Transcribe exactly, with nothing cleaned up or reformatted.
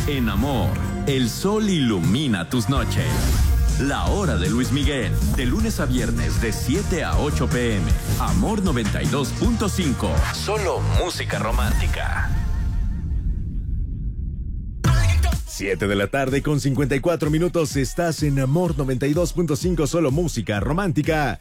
En Amor, el sol ilumina tus noches. La hora de Luis Miguel, de lunes a viernes de siete a ocho pm. Amor noventa y dos punto cinco. Solo música romántica. siete de la tarde con cincuenta y cuatro minutos. Estás en Amor noventa y dos punto cinco, solo música romántica.